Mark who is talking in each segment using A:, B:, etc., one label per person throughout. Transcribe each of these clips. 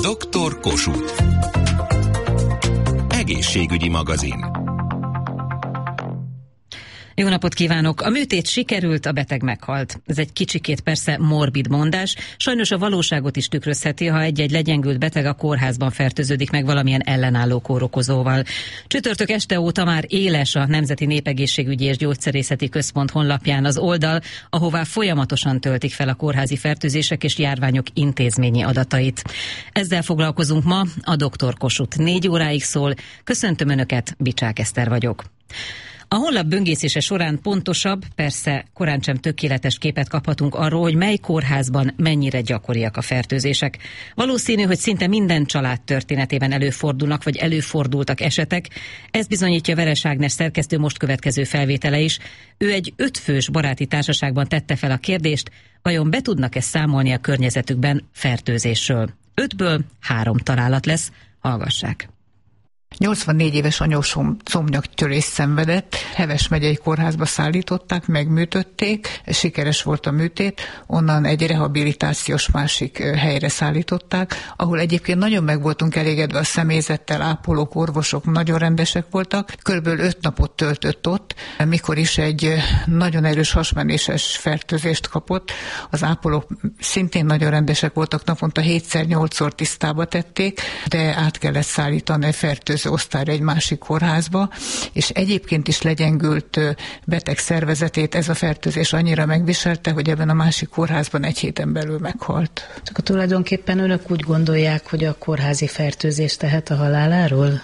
A: Dr. Kossuth. Egészségügyi magazin.
B: Jó napot kívánok! A műtét sikerült, a beteg meghalt. Ez egy kicsikét persze morbid mondás, sajnos a valóságot is tükrözheti, ha egy-egy legyengült beteg a kórházban fertőződik meg valamilyen ellenálló kórokozóval. Csütörtök este óta már éles a Nemzeti Népegészségügyi és Gyógyszerészeti Központ honlapján az oldal, ahová folyamatosan töltik fel a kórházi fertőzések és járványok intézményi adatait. Ezzel foglalkozunk ma, a Dr. Kossuth 4 óráig szól. Köszöntöm Önöket, Bicsák Eszter vagyok. A honlap böngészése során pontosabb, persze korán sem tökéletes képet kaphatunk arról, hogy mely kórházban mennyire gyakoriak a fertőzések. Valószínű, hogy szinte minden család történetében előfordulnak, vagy előfordultak esetek. Ez bizonyítja Veres Ágnes szerkesztő most következő felvétele is. Ő egy 5 fős baráti társaságban tette fel a kérdést, vajon be tudnak-e számolni a környezetükben fertőzésről. 5-ből 3 találat lesz, hallgassák.
C: 84 éves anyósom combnyaktörést szenvedett, Heves megyei kórházba szállították, megműtötték, sikeres volt a műtét, onnan egy rehabilitációs másik helyre szállították, ahol egyébként nagyon meg voltunk elégedve a személyzettel, ápolók, orvosok nagyon rendesek voltak, körülbelül 5 napot töltött ott, mikor is egy nagyon erős hasmenéses fertőzést kapott. Az ápolók szintén nagyon rendesek voltak, naponta 7-8-szor tisztába tették, de át kellett szállítani a fertőző osztályra egy másik kórházba, és egyébként is legyengült beteg szervezetét ez a fertőzés annyira megviselte, hogy ebben a másik kórházban 1 héten belül meghalt.
D: Csak tulajdonképpen önök úgy gondolják, hogy a kórházi fertőzés tehet a haláláról?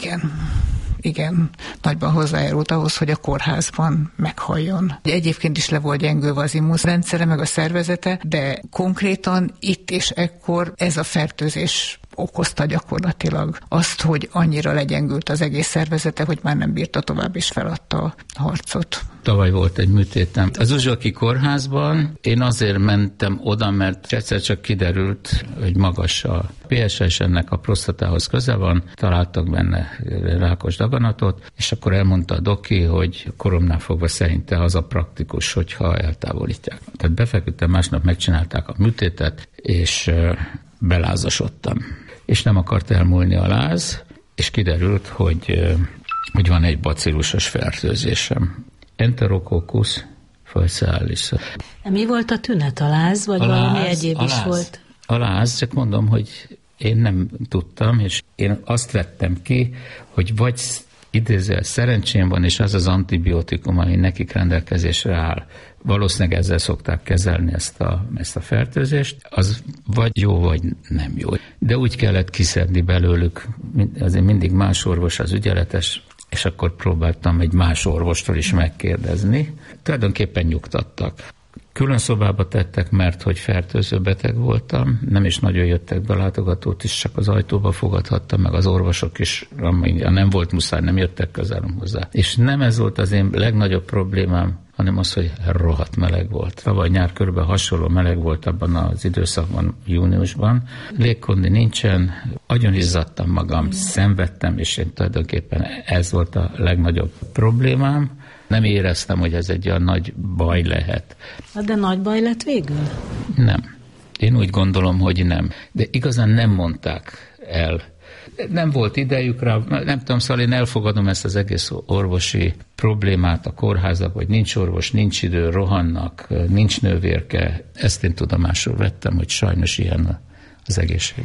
D: Igen, nagyban hozzájárult ahhoz, hogy a kórházban meghalljon. Egyébként is le volt gyengülve az immunrendszere, meg a szervezete, de konkrétan itt és ekkor ez a fertőzés okozta gyakorlatilag azt, hogy annyira legyengült az egész szervezete, hogy már nem bírta tovább, és feladta a harcot.
E: Tavaly volt egy műtétem az Uzsoki kórházban. Én azért mentem oda, mert egyszer csak kiderült, hogy magas a PSA, és ennek a prostatához köze van. Találtak benne rákos daganatot, és akkor elmondta a doki, hogy koromnál fogva szerinte az a praktikus, hogyha eltávolítják. Tehát befeküdtem, másnap megcsinálták a műtétet, és belázasodtam. És nem akart elmúlni a láz, és kiderült, hogy van egy bacillusos fertőzésem. Enterococcus faecialis.
D: Mi volt a tünet? A láz, vagy valami egyéb is volt?
E: A láz, csak mondom, hogy én nem tudtam, és én azt vettem ki, hogy vagy idézően szerencsém van, és az az antibiotikum, ami nekik rendelkezésre áll. Valószínűleg ezzel szokták kezelni ezt a fertőzést, az vagy jó, vagy nem jó. De úgy kellett kiszedni belőlük, azért mindig más orvos az ügyeletes, és akkor próbáltam egy más orvostól is megkérdezni. Tulajdonképpen nyugtattak. Külön szobába tettek, mert hogy fertőző beteg voltam, nem is nagyon jöttek be, látogatót is csak az ajtóba fogadhattam, meg az orvosok is, nem volt muszáj, nem jöttek közelem hozzá. És nem ez volt az én legnagyobb problémám, hanem az, hogy rohadt meleg volt. Tavaly nyár körülbelül hasonló meleg volt abban az időszakban, júniusban. Légkondi nincsen, agyon izzadtam magam, szenvedtem, és én tulajdonképpen ez volt a legnagyobb problémám. Nem éreztem, hogy ez egy olyan nagy baj lehet.
D: De nagy baj lett végül?
E: Nem. Én úgy gondolom, hogy nem. De igazán nem mondták el. Nem volt idejük rá, nem tudom, szóval én elfogadom ezt az egész orvosi problémát a kórházak, hogy nincs orvos, nincs idő, rohannak, nincs nővérke. Ezt én tudomásul vettem, hogy sajnos ilyen az egészség.